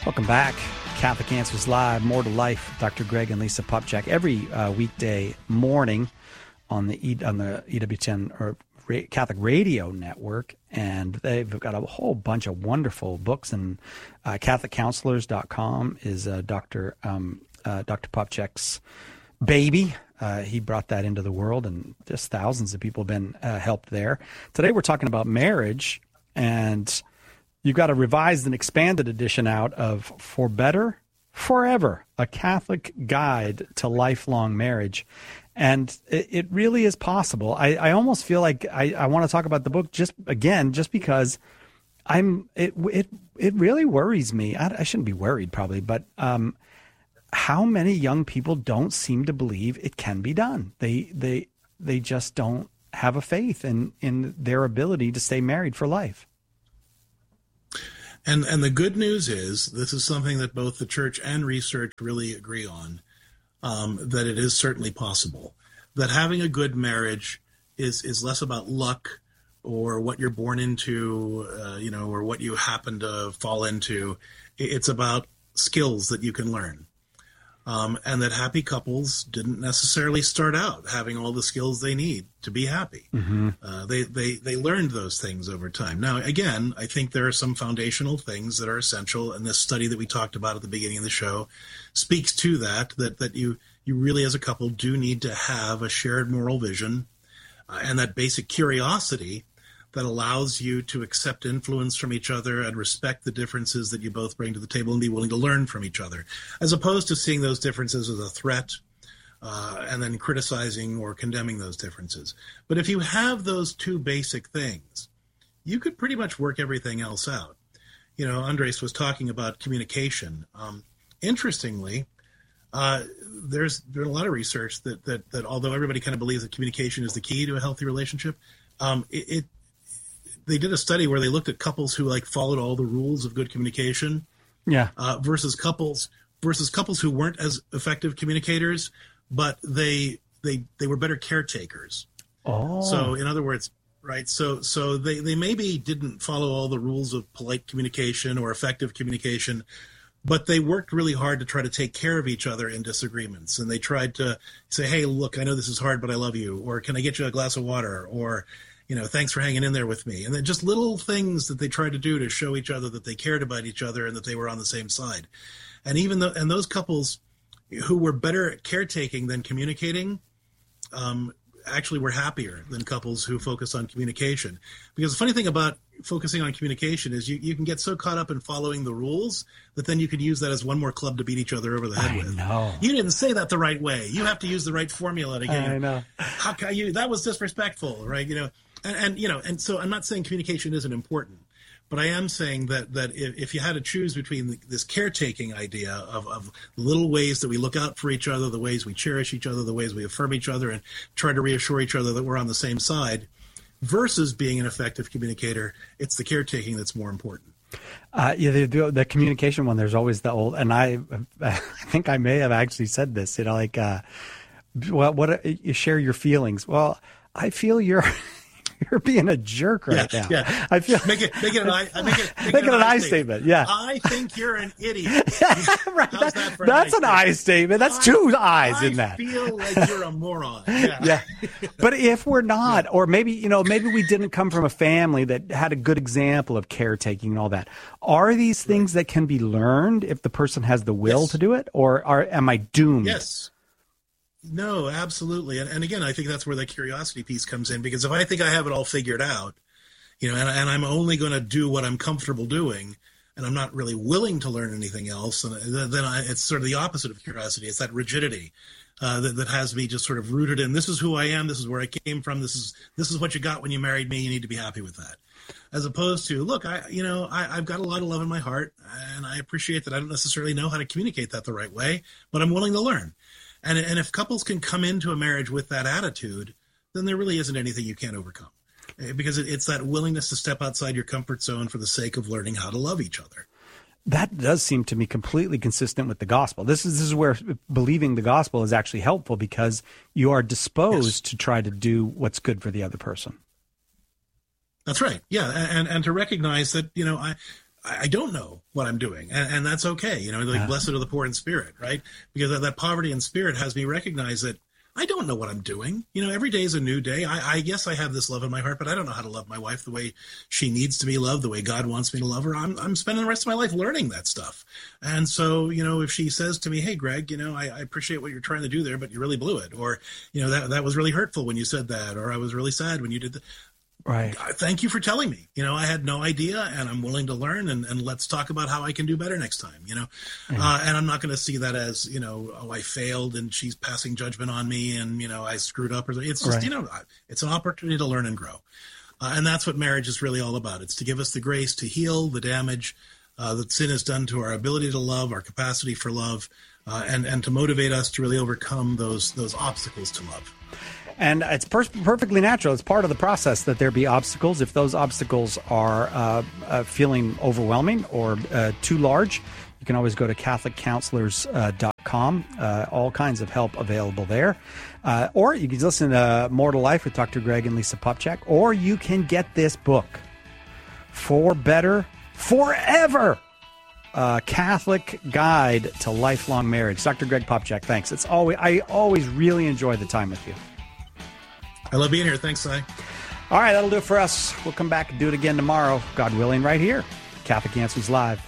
Welcome back. Catholic Answers Live, More to Life, Dr. Greg and Lisa Popcak, every weekday morning on the EWTN or Catholic Radio Network. And they've got a whole bunch of wonderful books. And CatholicCounselors.com is Dr. Popcak's baby. He brought that into the world, and just thousands of people have been helped there. Today we're talking about marriage, and you've got a revised and expanded edition out of For Better Forever, a Catholic guide to lifelong marriage. And it really is possible. I almost feel like I want to talk about the book just because it really worries me. I shouldn't be worried probably, but how many young people don't seem to believe it can be done. They just don't have a faith in their ability to stay married for life. And the good news is this is something that both the church and research really agree on, that it is certainly possible, that having a good marriage is less about luck or what you're born into, or what you happen to fall into. It's about skills that you can learn. And that happy couples didn't necessarily start out having all the skills they need to be happy. Mm-hmm. They learned those things over time. Now, again, I think there are some foundational things that are essential, and this study that we talked about at the beginning of the show speaks to that you really as a couple do need to have a shared moral vision and that basic curiosity that allows you to accept influence from each other and respect the differences that you both bring to the table and be willing to learn from each other, as opposed to seeing those differences as a threat and then criticizing or condemning those differences. But if you have those two basic things, you could pretty much work everything else out. Andres was talking about communication. Interestingly, there's been a lot of research that although everybody kind of believes that communication is the key to a healthy relationship, they did a study where they looked at couples who followed all the rules of good communication, versus couples who weren't as effective communicators, but they were better caretakers. Oh, so in other words, right? So they maybe didn't follow all the rules of polite communication or effective communication, but they worked really hard to try to take care of each other in disagreements, and they tried to say, "Hey, look, I know this is hard, but I love you," or "Can I get you a glass of water?" or "Thanks for hanging in there with me." And then just little things that they tried to do to show each other that they cared about each other and that they were on the same side. And those couples who were better at caretaking than communicating, actually were happier than couples who focus on communication. Because the funny thing about focusing on communication is you can get so caught up in following the rules that then you can use that as one more club to beat each other over the head with. Know. You didn't say that the right way. You have to use the right formula to get I know. How can you? That was disrespectful, right? And so I'm not saying communication isn't important, but I am saying that if you had to choose between this caretaking idea of little ways that we look out for each other, the ways we cherish each other, the ways we affirm each other and try to reassure each other that we're on the same side, versus being an effective communicator, it's the caretaking that's more important. The communication one, there's always the old, and I think I may have actually said this, you share your feelings. Well, I feel you're being a jerk right now. Yeah. I feel make it an I statement. Yeah. I think you're an idiot. Right. That's an I statement. That's two I's in that. I feel like you're a moron. Yeah. But if we're not, or maybe we didn't come from a family that had a good example of caretaking and all that. Are these things that can be learned if the person has the will to do it, or am I doomed? Yes. No, absolutely. And again, I think that's where the curiosity piece comes in, because if I think I have it all figured out, and I'm only going to do what I'm comfortable doing, and I'm not really willing to learn anything else, and then it's sort of the opposite of curiosity. It's that rigidity that has me just sort of rooted in, this is who I am, this is where I came from, this is what you got when you married me, you need to be happy with that. As opposed to, look, I've got a lot of love in my heart, and I appreciate that I don't necessarily know how to communicate that the right way, but I'm willing to learn. And if couples can come into a marriage with that attitude, then there really isn't anything you can't overcome, because it's that willingness to step outside your comfort zone for the sake of learning how to love each other. That does seem to me completely consistent with the gospel. This is where believing the gospel is actually helpful, because you are disposed to try to do what's good for the other person. That's right. Yeah. And to recognize that, I don't know what I'm doing, and that's okay. Like blessed are the poor in spirit, right? Because that poverty in spirit has me recognize that I don't know what I'm doing. Every day is a new day. I guess I have this love in my heart, but I don't know how to love my wife the way she needs to be loved, the way God wants me to love her. I'm spending the rest of my life learning that stuff. And so, if she says to me, hey, Greg, I appreciate what you're trying to do there, but you really blew it. Or, that was really hurtful when you said that, or I was really sad when you did that. Right. Thank you for telling me. I had no idea, and I'm willing to learn, and let's talk about how I can do better next time, And I'm not going to see that as, I failed and she's passing judgment on me and, I screwed up. It's just, it's an opportunity to learn and grow. And that's what marriage is really all about. It's to give us the grace to heal the damage that sin has done to our ability to love, our capacity for love, and to motivate us to really overcome those obstacles to love. And it's perfectly natural. It's part of the process that there be obstacles. If those obstacles are feeling overwhelming or too large, you can always go to CatholicCounselors.com. All kinds of help available there. Or you can listen to More to Life with Dr. Greg and Lisa Popcak. Or you can get this book, For Better Forever, Catholic Guide to Lifelong Marriage. Dr. Greg Popcak, thanks. I always really enjoy the time with you. I love being here. Thanks, Si. All right, that'll do it for us. We'll come back and do it again tomorrow, God willing, right here. Catholic Answers Live.